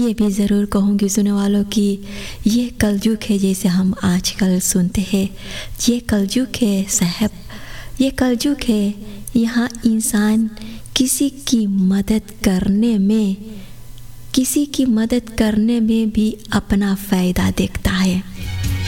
ये भी ज़रूर कहूँगी सुनने वालों कि ये कलयुग है, जैसे हम आजकल सुनते हैं, ये कलयुग है साहब, ये कलयुग है। यहाँ इंसान किसी की मदद करने में भी अपना फ़ायदा देखता है।